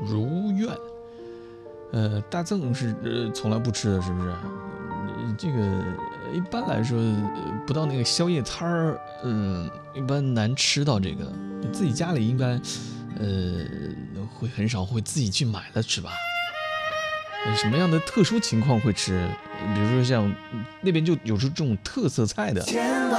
如愿。大赠是从来不吃的，是不是？这个一般来说，不到那个宵夜摊儿，一般难吃到这个。自己家里应该，会很少会自己去买了吃吧？什么样的特殊情况会吃？比如说像那边就有出这种特色菜的，